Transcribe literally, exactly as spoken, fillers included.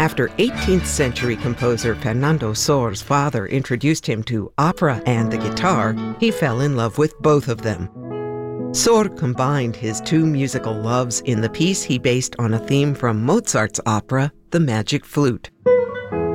After eighteenth century composer Fernando Sor's father introduced him to opera and the guitar, he fell in love with both of them. Sor combined his two musical loves in the piece he based on a theme from Mozart's opera, The Magic Flute.